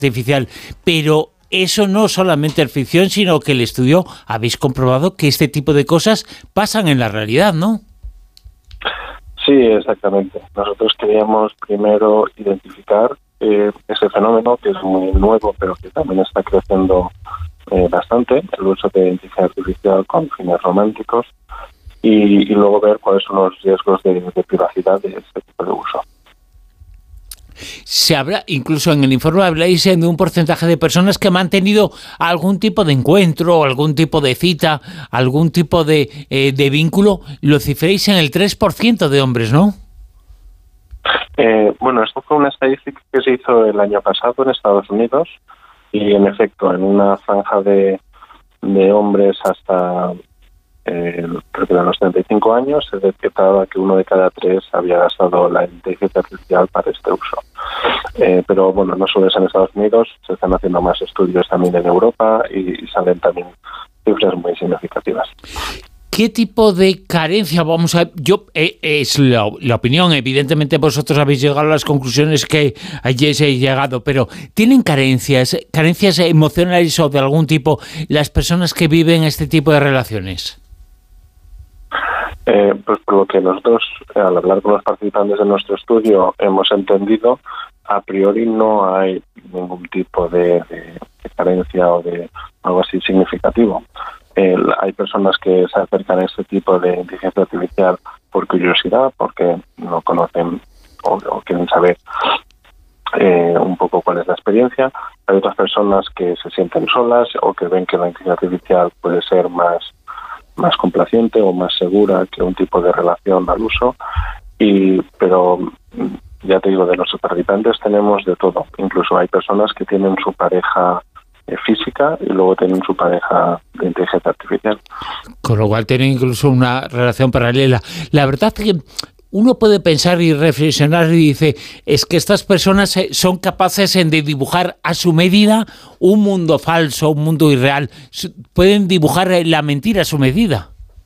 artificial, pero eso no solamente es ficción, sino que el estudio habéis comprobado que este tipo de cosas pasan en la realidad, ¿no? Sí, exactamente. Nosotros queríamos primero identificar ese fenómeno que es muy nuevo, pero que también está creciendo bastante, el uso de inteligencia artificial con fines románticos, y luego ver cuáles son los riesgos de privacidad de este tipo de uso. Se habla, incluso en el informe habláis de un porcentaje de personas que han mantenido algún tipo de encuentro, algún tipo de cita, algún tipo de vínculo, lo cifréis en el 3% de hombres, ¿no? Bueno, esto fue una estadística que se hizo el año pasado en Estados Unidos, y en efecto, en una franja de hombres hasta creo que a los 35 años se detectaba que 1 de cada 3 había gastado la inteligencia artificial para este uso. Pero bueno, no solo es en Estados Unidos, se están haciendo más estudios también en Europa y salen también cifras muy significativas. ¿Qué tipo de carencia vamos a...? Es la opinión, evidentemente vosotros habéis llegado a las conclusiones que hayáis llegado, pero ¿tienen carencias emocionales o de algún tipo las personas que viven este tipo de relaciones? Pues por lo que nosotros, al hablar con los participantes de nuestro estudio, hemos entendido, a priori no hay ningún tipo de carencia o de algo así significativo. Hay personas que se acercan a este tipo de inteligencia artificial por curiosidad, porque no conocen o quieren saber un poco cuál es la experiencia. Hay otras personas que se sienten solas o que ven que la inteligencia artificial puede ser más complaciente o más segura que un tipo de relación al uso. Pero ya te digo, de los participantes tenemos de todo. Incluso hay personas que tienen su pareja física y luego tienen su pareja de inteligencia artificial. Con lo cual tienen incluso una relación paralela. La verdad es que uno puede pensar y reflexionar y dice, es que estas personas son capaces de dibujar a su medida un mundo falso, un mundo irreal. Pueden dibujar la mentira a su medida.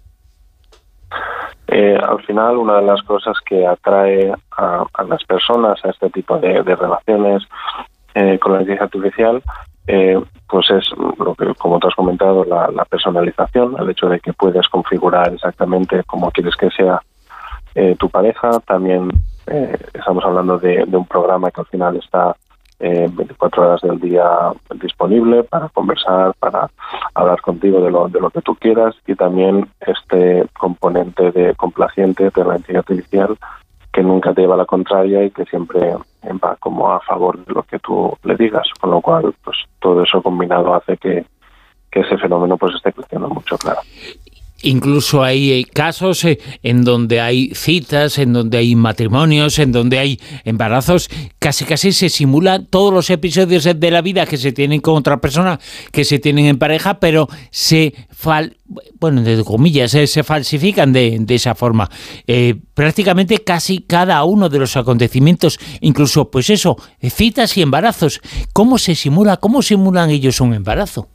Al final, una de las cosas que atrae a las personas a este tipo de relaciones con la inteligencia artificial, pues es lo que, como tú has comentado, la personalización, el hecho de que puedes configurar exactamente cómo quieres que sea tu pareja. También estamos hablando de un programa que al final está 24 horas del día disponible para conversar, para hablar contigo de lo que tú quieras, y también este componente de complaciente de la inteligencia artificial que nunca te lleva a la contraria y que siempre va como a favor de lo que tú le digas, con lo cual pues todo eso combinado hace que ese fenómeno pues esté creciendo mucho, claro. Incluso hay casos en donde hay citas, en donde hay matrimonios, en donde hay embarazos, casi se simulan todos los episodios de la vida que se tienen con otra persona, que se tienen en pareja, pero entre comillas, se falsifican de esa forma. Prácticamente casi cada uno de los acontecimientos, incluso pues eso, citas y embarazos. ¿Cómo simulan ellos un embarazo?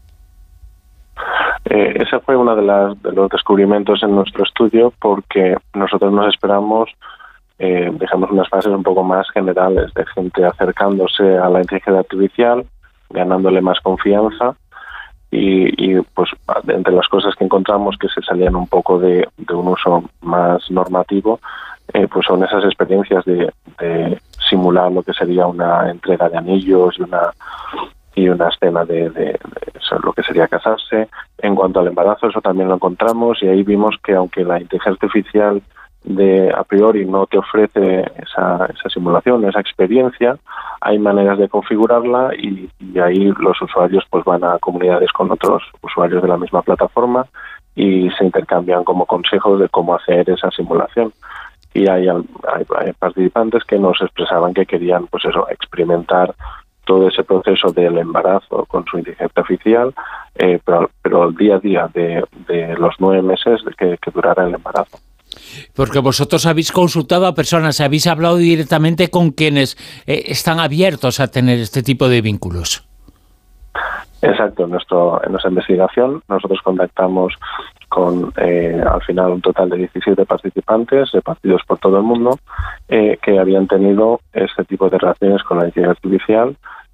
Ese fue uno de los descubrimientos en nuestro estudio, porque nosotros nos esperamos, dejamos unas fases un poco más generales de gente acercándose a la inteligencia artificial, ganándole más confianza, y pues entre las cosas que encontramos que se salían un poco de un uso más normativo, pues son esas experiencias de simular lo que sería una entrega de anillos y una escena de lo que sería casarse. En cuanto al embarazo, eso también lo encontramos, y ahí vimos que aunque la inteligencia artificial a priori no te ofrece esa simulación, esa experiencia, hay maneras de configurarla, y ahí los usuarios pues van a comunidades con otros usuarios de la misma plataforma y se intercambian como consejos de cómo hacer esa simulación. Y hay participantes que nos expresaban que querían pues eso, experimentar todo ese proceso del embarazo con su inteligencia artificial, pero el día a día de los 9 meses que durara el embarazo. Porque vosotros habéis consultado a personas, habéis hablado directamente con quienes están abiertos a tener este tipo de vínculos. Exacto, en nuestra investigación nosotros contactamos con al final un total de 17 participantes repartidos por todo el mundo que habían tenido este tipo de relaciones con la inteligencia artificial,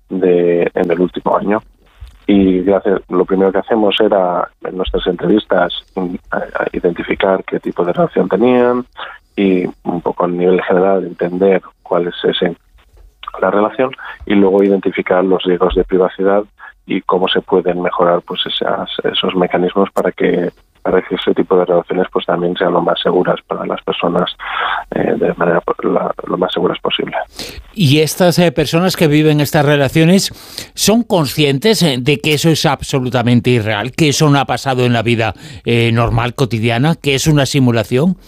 en el último año. Y lo primero que hacemos era, en nuestras entrevistas, identificar qué tipo de relación tenían y un poco a nivel general entender cuál es la relación, y luego identificar los riesgos de privacidad y cómo se pueden mejorar pues esos mecanismos para que ese tipo de relaciones pues también sean lo más seguras para las personas, de manera lo más seguras posible. ¿Y estas personas que viven estas relaciones son conscientes de que eso es absolutamente irreal, que eso no ha pasado en la vida normal, cotidiana, que es una simulación?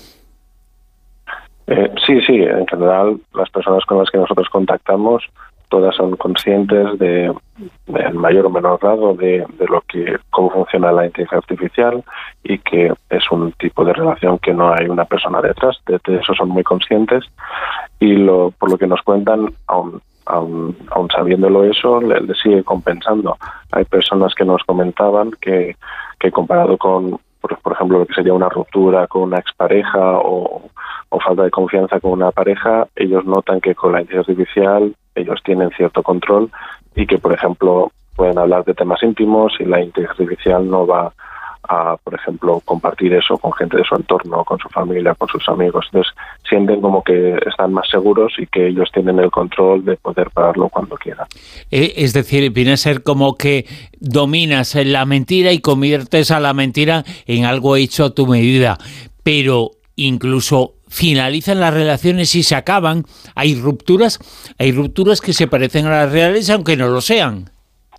Sí, en general las personas con las que nosotros contactamos todas son conscientes de en mayor o menor grado de cómo funciona la inteligencia artificial y que es un tipo de relación que no hay una persona detrás. De eso son muy conscientes, y por lo que nos cuentan, aun sabiéndolo eso, le sigue compensando. Hay personas que nos comentaban que comparado con, por ejemplo, lo que sería una ruptura con una expareja o falta de confianza con una pareja, ellos notan que con la inteligencia artificial ellos tienen cierto control y que, por ejemplo, pueden hablar de temas íntimos y la inteligencia artificial no va a, por ejemplo, compartir eso con gente de su entorno, con su familia, con sus amigos. Entonces sienten como que están más seguros y que ellos tienen el control de poder pararlo cuando quieran. Es decir, viene a ser como que dominas la mentira y conviertes a la mentira en algo hecho a tu medida, pero incluso finalizan las relaciones y se acaban. Hay rupturas que se parecen a las reales aunque no lo sean.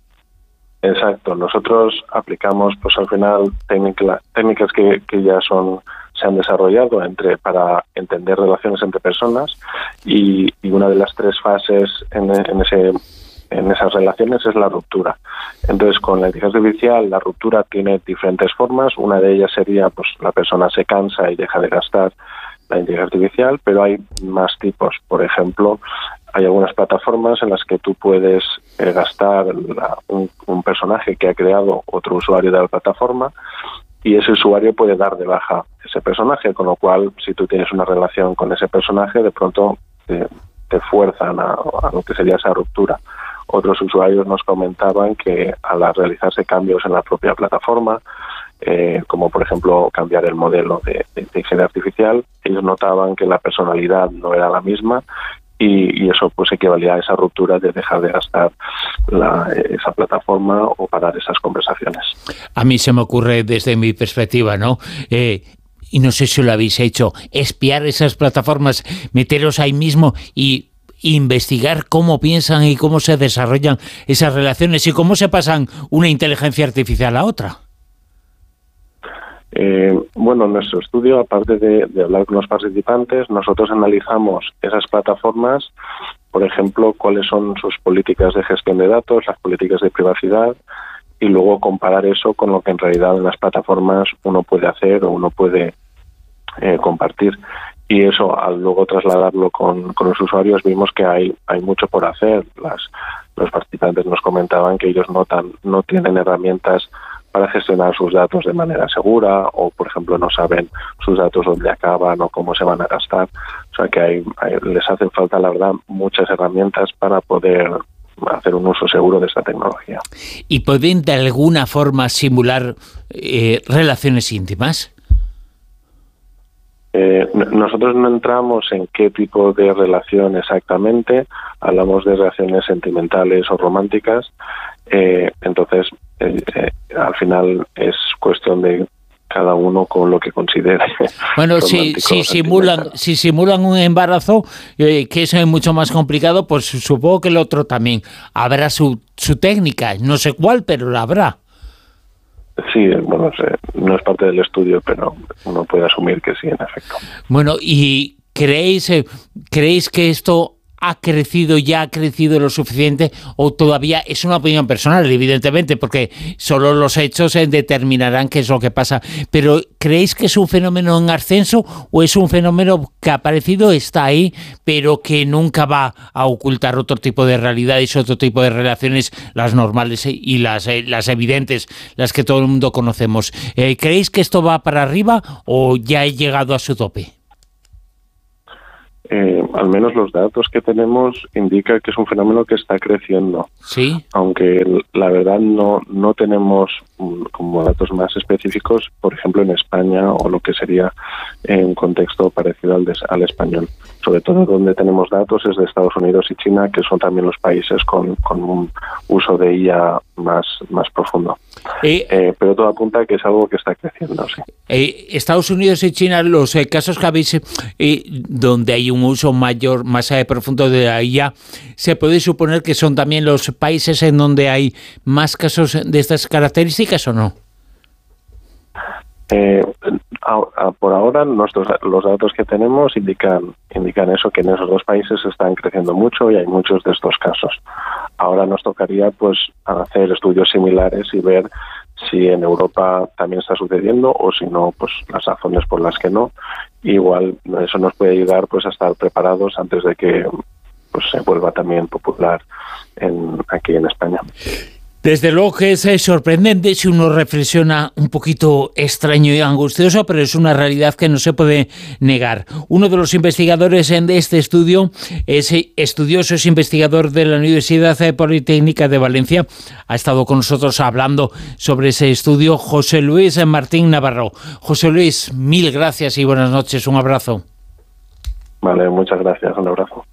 Exacto. Nosotros aplicamos, pues al final, técnicas que ya se han desarrollado para entender relaciones entre personas, y una de las tres fases en esas relaciones es la ruptura. Entonces, con la inteligencia artificial, la ruptura tiene diferentes formas. Una de ellas sería, pues, la persona se cansa y deja de gastar la inteligencia artificial, pero hay más tipos. Por ejemplo, hay algunas plataformas en las que tú puedes gastar un personaje que ha creado otro usuario de la plataforma, y ese usuario puede dar de baja ese personaje, con lo cual, si tú tienes una relación con ese personaje, de pronto te fuerzan a lo que sería esa ruptura. Otros usuarios nos comentaban que al realizarse cambios en la propia plataforma, como por ejemplo cambiar el modelo de inteligencia artificial, ellos notaban que la personalidad no era la misma, y eso pues equivalía a esa ruptura de dejar de gastar esa plataforma o parar esas conversaciones. A mí se me ocurre desde mi perspectiva, ¿no? Y no sé si lo habéis hecho, espiar esas plataformas, meteros ahí mismo y investigar cómo piensan y cómo se desarrollan esas relaciones y cómo se pasan una inteligencia artificial a otra. Bueno, en nuestro estudio, aparte de hablar con los participantes, nosotros analizamos esas plataformas, por ejemplo, cuáles son sus políticas de gestión de datos, las políticas de privacidad, y luego comparar eso con lo que en realidad en las plataformas uno puede hacer o uno puede compartir. Y eso, al luego trasladarlo con los usuarios, vimos que hay mucho por hacer. Los participantes nos comentaban que ellos no tienen herramientas para gestionar sus datos de manera segura, o por ejemplo no saben sus datos dónde acaban o cómo se van a gastar. O sea que les hacen falta, la verdad, muchas herramientas para poder hacer un uso seguro de esta tecnología. ¿Y pueden de alguna forma simular relaciones íntimas? Nosotros no entramos en qué tipo de relación exactamente, hablamos de relaciones sentimentales o románticas, entonces al final es cuestión de cada uno con lo que considere. Bueno, si simulan un embarazo, que eso es mucho más complicado, pues supongo que el otro también habrá su técnica, no sé cuál, pero la habrá. Sí, bueno, no es parte del estudio, pero uno puede asumir que sí, en efecto. Bueno, ¿y creéis que esto ha crecido lo suficiente, o todavía es una opinión personal, evidentemente, porque solo los hechos determinarán qué es lo que pasa, pero ¿creéis que es un fenómeno en ascenso o es un fenómeno que ha aparecido, está ahí, pero que nunca va a ocultar otro tipo de realidades, otro tipo de relaciones, las normales y las evidentes, las que todo el mundo conocemos? ¿Creéis que esto va para arriba o ya ha llegado a su tope? al menos los datos que tenemos indican que es un fenómeno que está creciendo. Sí. Aunque la verdad no tenemos como datos más específicos, por ejemplo, en España o lo que sería en un contexto parecido al español. Sobre todo donde tenemos datos es de Estados Unidos y China, que son también los países con un uso de IA más profundo. Pero todo apunta a que es algo que está creciendo, sí. Estados Unidos y China, los casos que habéis donde hay un uso mayor, más profundo de la IA, ¿se puede suponer que son también los países en donde hay más casos de estas características o no? Por ahora los datos que tenemos indican eso, que en esos dos países están creciendo mucho y hay muchos de estos casos. Ahora nos tocaría pues hacer estudios similares y ver si en Europa también está sucediendo o si no, pues las razones por las que no. Igual eso nos puede ayudar pues a estar preparados antes de que pues se vuelva también popular aquí en España. Desde luego que es sorprendente si uno reflexiona, un poquito extraño y angustioso, pero es una realidad que no se puede negar. Uno de los investigadores de este estudio es estudioso, es investigador de la Universidad Politécnica de Valencia. Ha estado con nosotros hablando sobre ese estudio, José Luis Martín Navarro. José Luis, mil gracias y buenas noches. Un abrazo. Vale, muchas gracias. Un abrazo.